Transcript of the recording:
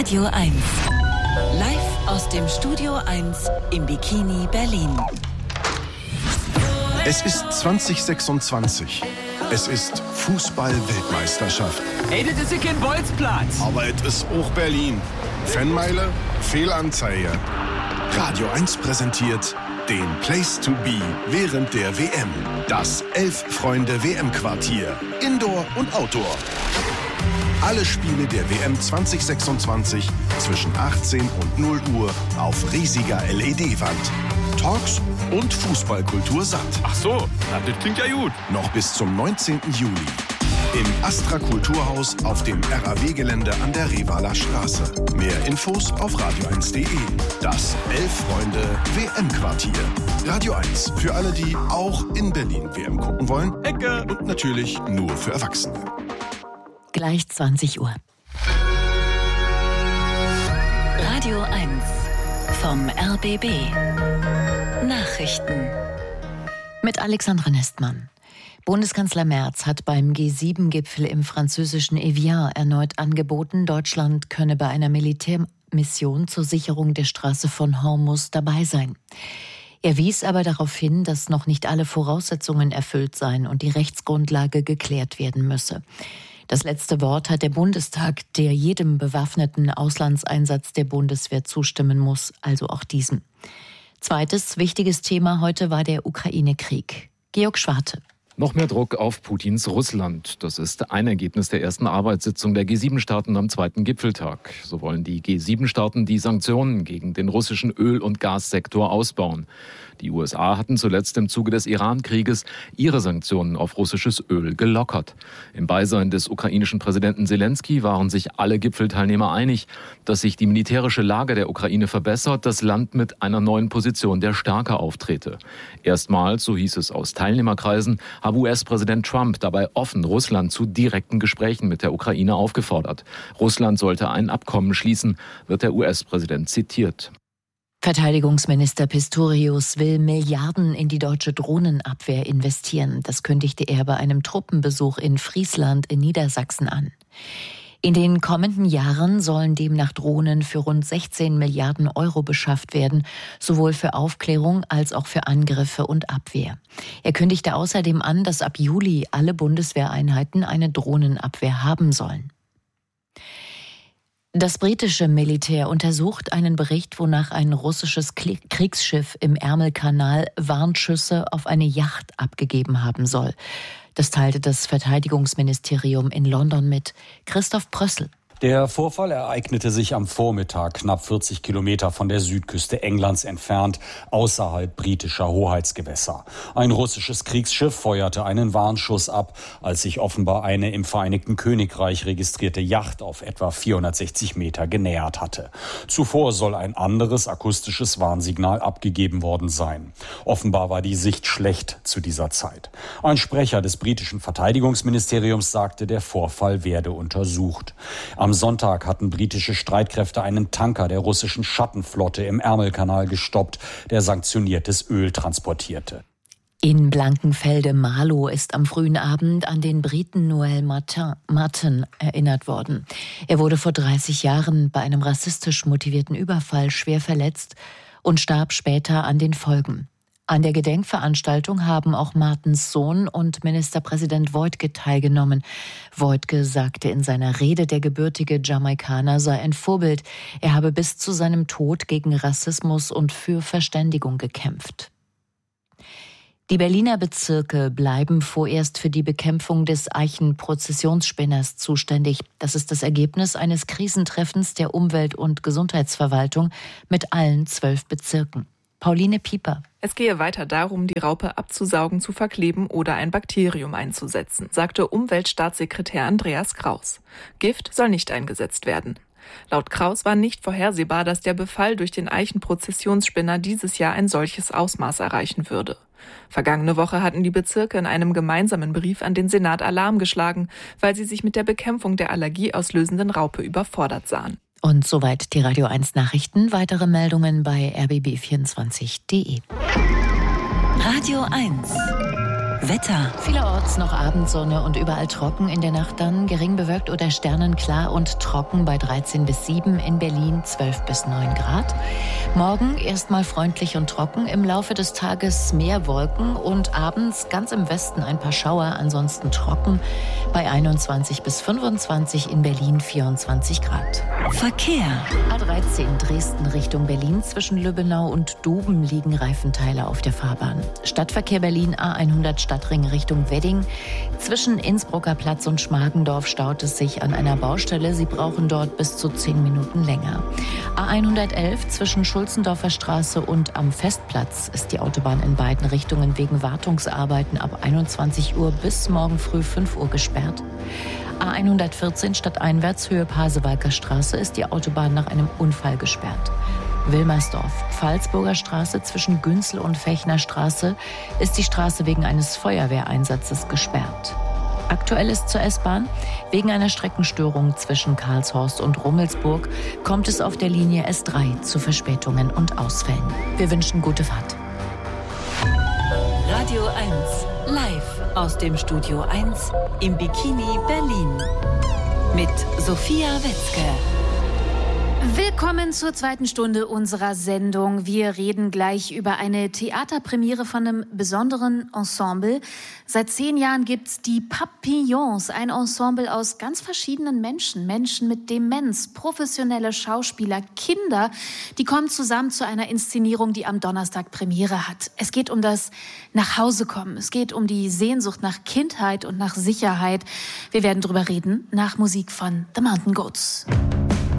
Radio 1. Live aus dem Studio 1 im Bikini Berlin. Es ist 2026. Es ist Fußball-Weltmeisterschaft. Ey, das ist ja kein Bolzplatz. Aber es ist auch Berlin. Fanmeile, Fehlanzeige. Radio 1 präsentiert den Place to be während der WM. Das 11-Freunde-WM-Quartier. Indoor und Outdoor. Alle Spiele der WM 2026 zwischen 18 und 0 Uhr auf riesiger LED-Wand. Talks und Fußballkultur satt. Ach so, na, das klingt ja gut. Noch bis zum 19. Juli. Im Astra Kulturhaus auf dem RAW-Gelände an der Revaler Straße. Mehr Infos auf radio1.de. Das 11-Freunde-WM-Quartier. Radio 1 für alle, die auch in Berlin WM gucken wollen. Ecke. Und natürlich nur für Erwachsene. Gleich 20 Uhr. Radio 1 vom RBB. Nachrichten. Mit Alexandra Nestmann. Bundeskanzler Merz hat beim G7-Gipfel im französischen Evian erneut angeboten, Deutschland könne bei einer Militärmission zur Sicherung der Straße von Hormuz dabei sein. Er wies aber darauf hin, dass noch nicht alle Voraussetzungen erfüllt seien und die Rechtsgrundlage geklärt werden müsse. Das letzte Wort hat der Bundestag, der jedem bewaffneten Auslandseinsatz der Bundeswehr zustimmen muss, also auch diesem. Zweites wichtiges Thema heute war der Ukraine-Krieg. Georg Schwarte. Noch mehr Druck auf Putins Russland. Das ist ein Ergebnis der ersten Arbeitssitzung der G7-Staaten am zweiten Gipfeltag. So wollen die G7-Staaten die Sanktionen gegen den russischen Öl- und Gassektor ausbauen. Die USA hatten zuletzt im Zuge des Iran-Krieges ihre Sanktionen auf russisches Öl gelockert. Im Beisein des ukrainischen Präsidenten Selenskyj waren sich alle Gipfelteilnehmer einig, dass sich die militärische Lage der Ukraine verbessert, das Land mit einer neuen Position der Stärke auftrete. Erstmals, so hieß es aus Teilnehmerkreisen, habe US-Präsident Trump dabei offen Russland zu direkten Gesprächen mit der Ukraine aufgefordert. Russland sollte ein Abkommen schließen, wird der US-Präsident zitiert. Verteidigungsminister Pistorius will Milliarden in die deutsche Drohnenabwehr investieren. Das kündigte er bei einem Truppenbesuch in Friesland in Niedersachsen an. In den kommenden Jahren sollen demnach Drohnen für rund 16 Milliarden Euro beschafft werden, sowohl für Aufklärung als auch für Angriffe und Abwehr. Er kündigte außerdem an, dass ab Juli alle Bundeswehreinheiten eine Drohnenabwehr haben sollen. Das britische Militär untersucht einen Bericht, wonach ein russisches Kriegsschiff im Ärmelkanal Warnschüsse auf eine Yacht abgegeben haben soll. Das teilte das Verteidigungsministerium in London mit. Christoph Prössl. Der Vorfall ereignete sich am Vormittag, knapp 40 Kilometer von der Südküste Englands entfernt, außerhalb britischer Hoheitsgewässer. Ein russisches Kriegsschiff feuerte einen Warnschuss ab, als sich offenbar eine im Vereinigten Königreich registrierte Yacht auf etwa 460 Meter genähert hatte. Zuvor soll ein anderes akustisches Warnsignal abgegeben worden sein. Offenbar war die Sicht schlecht zu dieser Zeit. Ein Sprecher des britischen Verteidigungsministeriums sagte, der Vorfall werde untersucht. Am Sonntag hatten britische Streitkräfte einen Tanker der russischen Schattenflotte im Ärmelkanal gestoppt, der sanktioniertes Öl transportierte. In Blankenfelde-Marlow ist am frühen Abend an den Briten Noel Martin erinnert worden. Er wurde vor 30 Jahren bei einem rassistisch motivierten Überfall schwer verletzt und starb später an den Folgen. An der Gedenkveranstaltung haben auch Martens Sohn und Ministerpräsident Voigtke teilgenommen. Voigtke sagte in seiner Rede, der gebürtige Jamaikaner sei ein Vorbild. Er habe bis zu seinem Tod gegen Rassismus und für Verständigung gekämpft. Die Berliner Bezirke bleiben vorerst für die Bekämpfung des Eichenprozessionsspinners zuständig. Das ist das Ergebnis eines Krisentreffens der Umwelt- und Gesundheitsverwaltung mit allen 12 Bezirken. Pauline Pieper. Es gehe weiter darum, die Raupe abzusaugen, zu verkleben oder ein Bakterium einzusetzen, sagte Umweltstaatssekretär Andreas Kraus. Gift soll nicht eingesetzt werden. Laut Kraus war nicht vorhersehbar, dass der Befall durch den Eichenprozessionsspinner dieses Jahr ein solches Ausmaß erreichen würde. Vergangene Woche hatten die Bezirke in einem gemeinsamen Brief an den Senat Alarm geschlagen, weil sie sich mit der Bekämpfung der allergieauslösenden Raupe überfordert sahen. Und soweit die Radio 1 Nachrichten. Weitere Meldungen bei rbb24.de. Radio 1. Wetter. Vielerorts noch Abendsonne und überall trocken. In der Nacht dann gering bewölkt oder sternenklar und trocken bei 13 bis 7. In Berlin 12 bis 9 Grad. Morgen erstmal freundlich und trocken. Im Laufe des Tages mehr Wolken und abends ganz im Westen ein paar Schauer. Ansonsten trocken bei 21 bis 25. In Berlin 24 Grad. Verkehr. A13 Dresden Richtung Berlin. Zwischen Lübbenau und Duben liegen Reifenteile auf der Fahrbahn. Stadtverkehr Berlin A100 Stadtring Richtung Wedding. Zwischen Innsbrucker Platz und Schmargendorf staut es sich an einer Baustelle. Sie brauchen dort bis zu 10 Minuten länger. A111 zwischen Schulzendorfer Straße und am Festplatz ist die Autobahn in beiden Richtungen wegen Wartungsarbeiten ab 21 Uhr bis morgen früh 5 Uhr gesperrt. A114 stadteinwärts Höhe Pasewalker Straße ist die Autobahn nach einem Unfall gesperrt. Wilmersdorf, Pfalzburger Straße zwischen Günzel und Fechner Straße ist die Straße wegen eines Feuerwehreinsatzes gesperrt. Aktuell ist zur S-Bahn. Wegen einer Streckenstörung zwischen Karlshorst und Rummelsburg kommt es auf der Linie S3 zu Verspätungen und Ausfällen. Wir wünschen gute Fahrt. Radio 1, live aus dem Studio 1 im Bikini Berlin. Mit Sophia Wetzke. Willkommen zur zweiten Stunde unserer Sendung. Wir reden gleich über eine Theaterpremiere von einem besonderen Ensemble. Seit 10 Jahren gibt's die Papillons, ein Ensemble aus ganz verschiedenen Menschen. Menschen mit Demenz, professionelle Schauspieler, Kinder. Die kommen zusammen zu einer Inszenierung, die am Donnerstag Premiere hat. Es geht um das Nachhausekommen. Es geht um die Sehnsucht nach Kindheit und nach Sicherheit. Wir werden drüber reden nach Musik von The Mountain Goats.